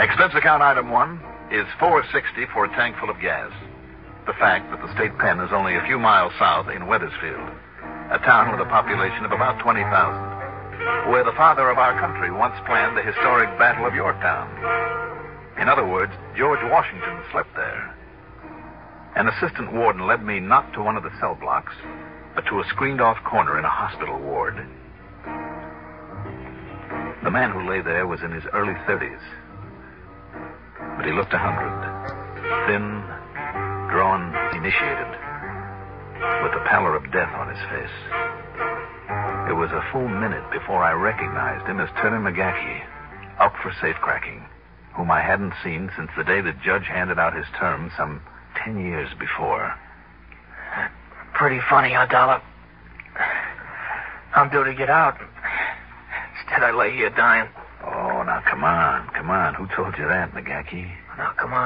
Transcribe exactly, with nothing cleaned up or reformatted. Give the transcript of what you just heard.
Expense account item one is four sixty for a tank full of gas. The fact that the state pen is only a few miles south in Wethersfield, a town with a population of about twenty thousand, where the father of our country once planned the historic Battle of Yorktown. In other words, George Washington slept there. An assistant warden led me not to one of the cell blocks, but to a screened-off corner in a hospital ward. The man who lay there was in his early thirties, but he looked a hundred, thin, drawn, emaciated, with the pallor of death on his face. It was a full minute before I recognized him as Turner McGackie, up for safecracking, whom I hadn't seen since the day the judge handed out his term some ten years before. Pretty funny, huh, Dollar? I'm due to get out. Instead, I lay here dying. Oh, now, come on, come on. Who told you that, McGackie? Now, come on.